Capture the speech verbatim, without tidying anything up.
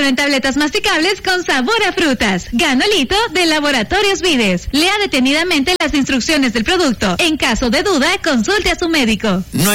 Ahora en tabletas masticables con sabor a frutas. Ganolito de Laboratorios Vides. Lea detenidamente las instrucciones del producto. En caso de duda, consulte a su médico. No